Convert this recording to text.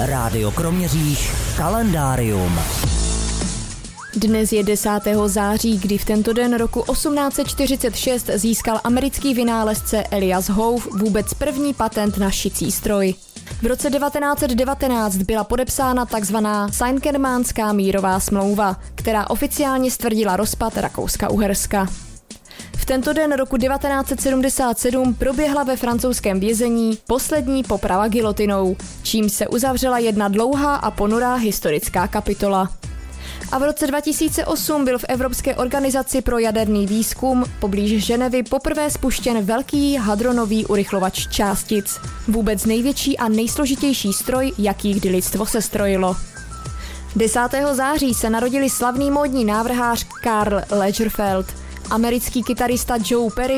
Rádio Kroměříž kalendárium. Dnes je 10. září, kdy v tento den roku 1846 získal americký vynálezce Elias Howe vůbec první patent na šicí stroj. V roce 1919 byla podepsána takzvaná Seinkermannská mírová smlouva, která oficiálně stvrdila rozpad Rakouska-Uherska. V tento den roku 1977 proběhla ve francouzském vězení poslední poprava gilotinou, čímž se uzavřela jedna dlouhá a ponurá historická kapitola. A v roce 2008 byl v Evropské organizaci pro jaderný výzkum poblíž Ženevy poprvé spuštěn velký hadronový urychlovač částic. Vůbec největší a nejsložitější stroj, jaký kdy lidstvo sestrojilo. 10. září se narodili slavný módní návrhář Karl Lagerfeld, americký kytarista Joe Perry